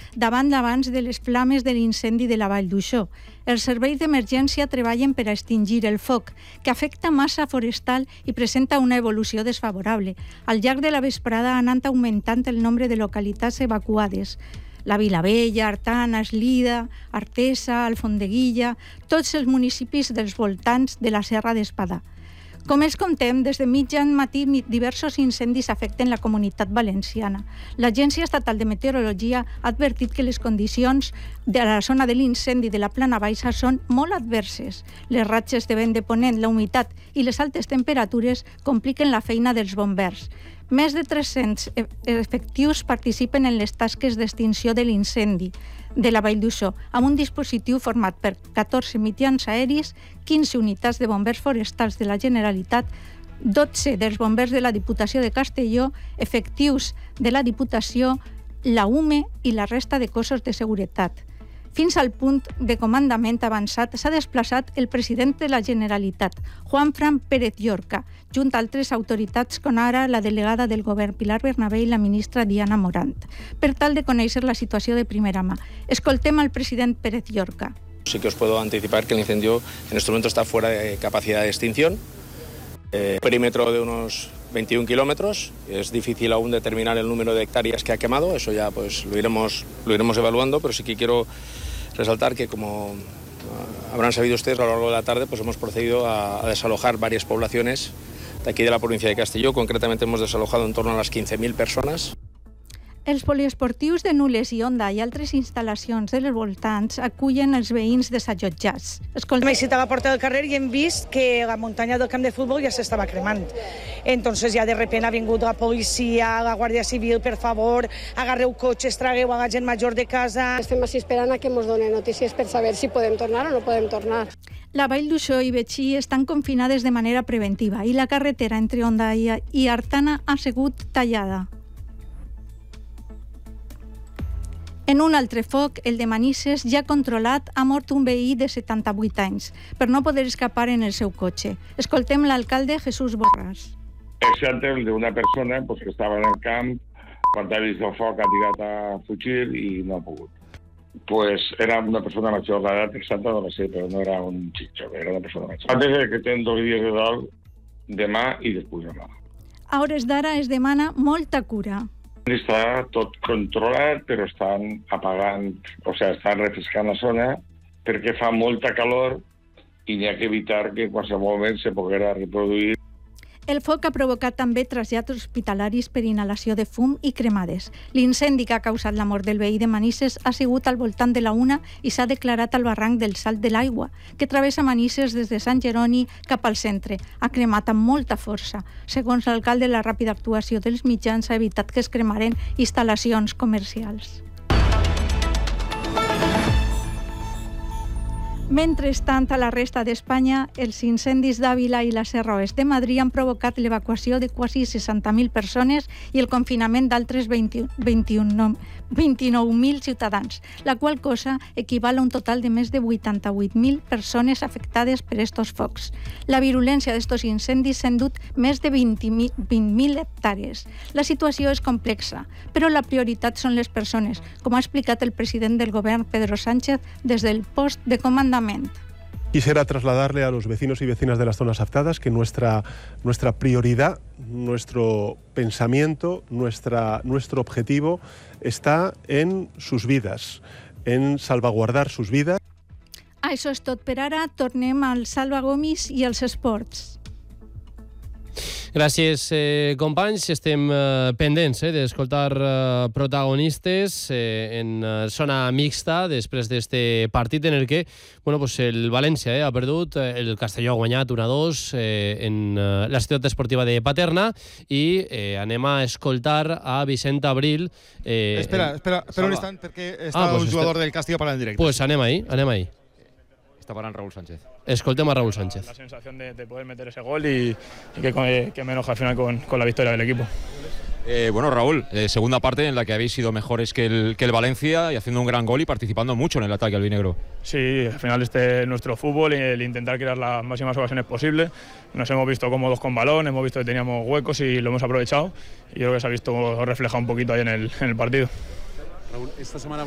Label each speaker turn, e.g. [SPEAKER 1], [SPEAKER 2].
[SPEAKER 1] davant l'abans de les flames de l'incendi de la Vall d'Uixó. Els serveis d'emergència treballen per a extingir el foc, que afecta massa forestal i presenta una evolució desfavorable. Al llarg de la vesprada ha anat augmentant el nombre de localitats evacuades. La Vilavella, Artana, Eslida, Artesa, Alfondeguilla, tots els municipis dels voltants de la Serra d'Espadà. Com els contem, des de mitjan matí diversos incendis afecten la comunitat valenciana. L'Agència Estatal de Meteorologia ha advertit que les condicions de la zona de l'incendi de la Plana Baixa són molt adverses. Les ratxes de vent de ponent, la humitat i les altes temperatures compliquen la feina dels bombers. Més de 300 efectius participen en les tasques d'extinció de l'incendi de la Vall d'Uixó, amb un dispositiu format per 14 mitjans aeris, 15 unitats de bombers forestals de la Generalitat, 12 dels bombers de la Diputació de Castelló, efectius de la Diputació, la UME i la resta de cossos de seguretat. Fins al punt de comandament avançat s'ha desplaçat el president de la Generalitat, Juanfran Pérez Llorca, junt a altres autoritats com ara la delegada del govern Pilar Bernabé i la ministra Diana Morant, per tal de conèixer la situació de primera mà. Escoltem al president Pérez Llorca.
[SPEAKER 2] Sí que os puedo anticipar que el incendio en este momento está fuera de capacidad de extinción. Perímetro de unos 21 kilómetros. Es difícil aún determinar el número de hectáreas que ha quemado, eso ya pues lo iremos evaluando, pero sí que quiero resaltar que, como habrán sabido ustedes, a lo largo de la tarde pues hemos procedido a desalojar varias poblaciones de aquí de la provincia de Castelló. Concretamente hemos desalojado en torno a las 15.000 personas.
[SPEAKER 1] Els poliesportius de Nules i Onda i altres instal·lacions dels voltants acullen els veïns desallotjats.
[SPEAKER 3] Hem eixit a la porta del carrer i hem vist que la muntanya del camp de futbol ja s'estava cremant. Entonces ja de repente ha vingut la policia, la Guàrdia Civil, per favor, agarreu cotxes, tragueu a la gent major de casa.
[SPEAKER 4] Estem així esperant a que ens donen notícies per saber si podem tornar o no podem tornar.
[SPEAKER 1] La Vall d'Uixó i Betxí estan confinades de manera preventiva i la carretera entre Onda i Artana ha sigut tallada. En un altre foc, el de Manises, ja controlat, ha mort un veí de 78 anys per no poder escapar en el seu cotxe. Escoltem l'alcalde Jesús Borràs.
[SPEAKER 5] Exemple d'una persona que estava en el camp, quan ha vist el foc ha tirat a fugir i no ha pogut. Era una persona major d'edat, exacta no va ser, però no era un xic jove, era una persona major. Antes que tenen 2 dies de dol, demà i després demà.
[SPEAKER 1] A hores d'ara es demana molta cura.
[SPEAKER 5] Està tot controlat, però estan apagant, estan refrescant la zona perquè fa molta calor i n'hi ha que evitar que en qualsevol moment se poguera reproduir.
[SPEAKER 1] El foc ha provocat també trasllats hospitalaris per inhalació de fum i cremades. L'incendi que ha causat la mort del veí de Manises ha sigut al voltant de la 1 i s'ha declarat al barranc del Salt de l'Aigua, que travessa Manises des de Sant Jeroni cap al centre. Ha cremat amb molta força. Segons l'alcalde, la ràpida actuació dels mitjans ha evitat que es cremaren instal·lacions comercials. Mentrestant, a la resta d'Espanya, els incendis d'Àvila i la Serra Oest de Madrid han provocat l'evacuació de quasi 60.000 persones i el confinament d'altres 29.000 ciutadans, la qual cosa equival a un total de més de 88.000 persones afectades per estos focs. La virulència d'estos incendis s'ha endut més de 20.000 hectàrees. La situació és complexa, però la prioritat són les persones, com ha explicat el president del govern, Pedro Sánchez, des del post de comandament.
[SPEAKER 6] Quisiera trasladarle a los vecinos y vecinas de las zonas afectadas que nuestra prioridad, nuestro pensamiento, nuestro objetivo está en sus vidas, en salvaguardar sus vidas.
[SPEAKER 1] Això és tot per ara. Tornem al Salva Gomis i als esports.
[SPEAKER 7] Gràcies, companys. Estem pendents d'escoltar protagonistes en zona mixta després d'este partit en el que el València ha perdut, el Castelló ha guanyat 1-2 en la ciutat esportiva de Paterna i anem a escoltar a Vicent Abril.
[SPEAKER 8] Espera un instant perquè està un jugador del Castelló parlant en directe.
[SPEAKER 7] Pues anem ahí.
[SPEAKER 8] Está parlant Raúl Sánchez.
[SPEAKER 7] Escoltem a Raúl Sánchez.
[SPEAKER 9] La sensación de poder meter ese gol y que me enoja al final con la victoria del equipo.
[SPEAKER 8] Bueno, Raúl, segunda parte en la que habéis sido mejores que el Valencia y haciendo un gran gol y participando mucho en el ataque albinegro.
[SPEAKER 9] Sí, al final nuestro fútbol, el intentar crear las máximas ocasiones posibles. Nos hemos visto cómodos con balón, hemos visto que teníamos huecos y lo hemos aprovechado. Y creo que se ha visto reflejado un poquito ahí en el partido.
[SPEAKER 10] Raúl, esta semana